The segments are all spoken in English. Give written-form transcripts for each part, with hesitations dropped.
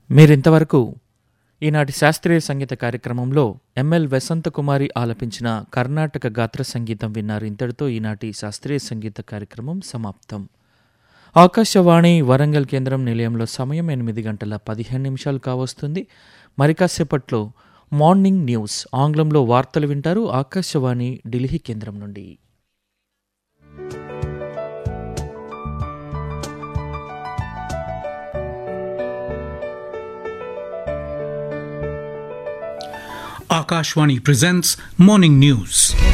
మీరింతవరకు ఈనాటి శాస్త్రీయ సంగీత కార్యక్రమంలో ఎంఎల్ వసంతకుమారి ఆలపించిన కర్ణాటక గాత్ర సంగీతం విన్నారు. ఇంతటితో ఈనాటి శాస్త్రీయ సంగీత కార్యక్రమం సమాప్తం. ఆకాశవాణి వరంగల్ కేంద్రం నిలయంలో సమయం 8:15 కావస్తుంది. మరి కాసేపట్లో మార్నింగ్ న్యూస్ ఆంగ్లంలో వార్తలు వింటారు ఆకాశవాణి ఢిల్లీ కేంద్రం నుండి. Akashvani presents Morning News.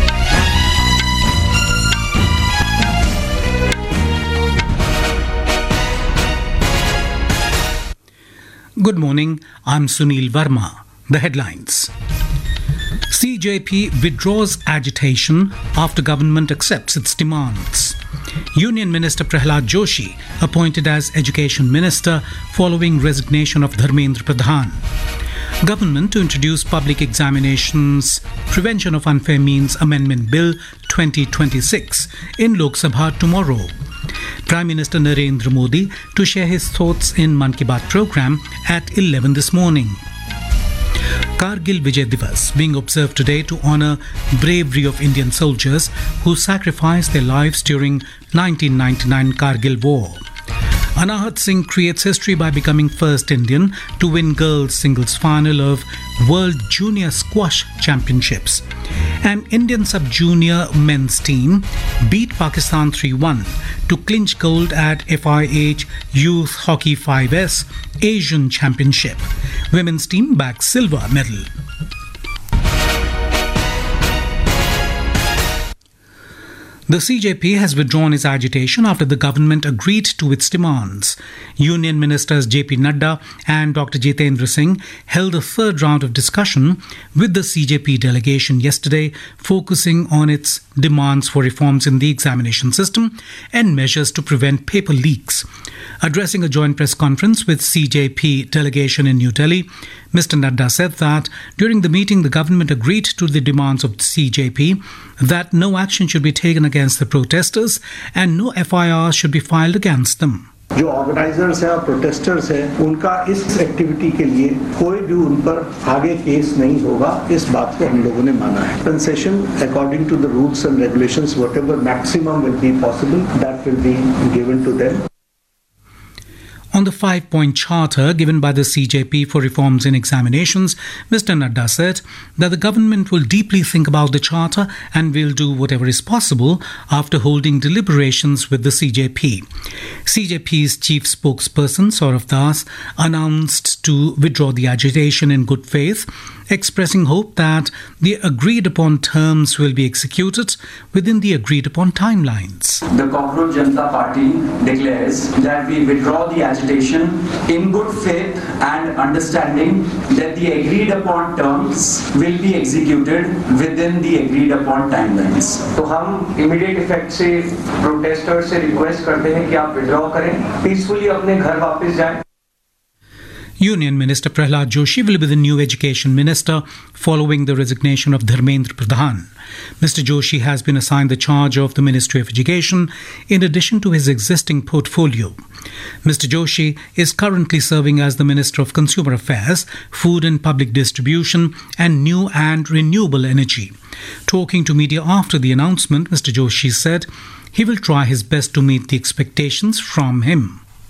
Good morning, I'm Sunil Verma. The headlines. CJP withdraws agitation after government accepts its demands. Union Minister Prahlad Joshi appointed as Education Minister following resignation of Dharmendra Pradhan. Government to introduce Public Examinations Prevention of Unfair Means Amendment Bill 2026 in Lok Sabha tomorrow. Prime Minister Narendra Modi to share his thoughts in Mann Ki Baat program at 11 this morning. Kargil Vijay Divas being observed today to honor bravery of Indian soldiers who sacrificed their lives during 1999 Kargil War. Anahat Singh creates history by becoming first Indian to win girls singles final of World Junior Squash Championships. An Indian sub-junior men's team beat Pakistan 3-1 to clinch gold at FIH Youth Hockey 5S Asian Championship. Women's team bags silver medal. The CJP has withdrawn its agitation after the government agreed to its demands. Union Ministers JP Nadda and Dr. Jitendra Singh held a third round of discussion with the CJP delegation yesterday, focusing on its demands for reforms in the examination system and measures to prevent paper leaks. Addressing a joint press conference with CJP delegation in New Delhi, Mr. Nadda said that during the meeting the government agreed to the demands of CJP that no action should be taken against the protesters and no FIR should be filed against them. जो organisers हैं और protesters हैं उनका इस activity के लिए कोई भी उन पर आगे केस नहीं होगा, इस बात को हम लोगों ने माना है. Concession according to the rules and regulations whatever maximum will be possible that will be given to them. On the 5-point charter given by the CJP for reforms in examinations, Mr. Nadda said that the government will deeply think about the charter and will do whatever is possible after holding deliberations with the CJP. CJP's chief spokesperson Saurav Das announced to withdraw the agitation in good faith, expressing hope that the agreed upon terms will be executed within the agreed upon timelines. The Cockroach Janata Party declares that we withdraw the agitation in good faith and understanding that the agreed upon terms will be executed within the agreed upon timelines. तो हम immediate effect से protesters से request करते हैं कि आप withdraw करें, peacefully अपने घर वापस जाएं. Union Minister Prahlad Joshi will be the new Education Minister following the resignation of Dharmendra Pradhan. Mr. Joshi has been assigned the charge of the Ministry of Education in addition to his existing portfolio. Mr. Joshi is currently serving as the Minister of Consumer Affairs, Food and Public Distribution and New and Renewable Energy. Talking to media after the announcement, Mr. Joshi said he will try his best to meet the expectations from him.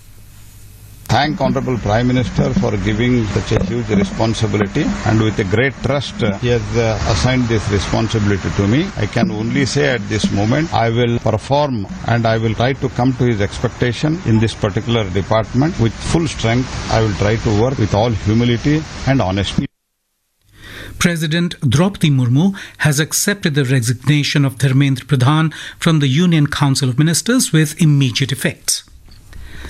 Thank Honorable Prime Minister for giving such a huge responsibility, and with a great trust he has assigned this responsibility to me. I can only say at this moment I will perform and I will try to come to his expectation in this particular department with full strength. I will try to work with all humility and honesty. President Draupadi Murmu has accepted the resignation of Dharmendra Pradhan from the Union Council of Ministers with immediate effect.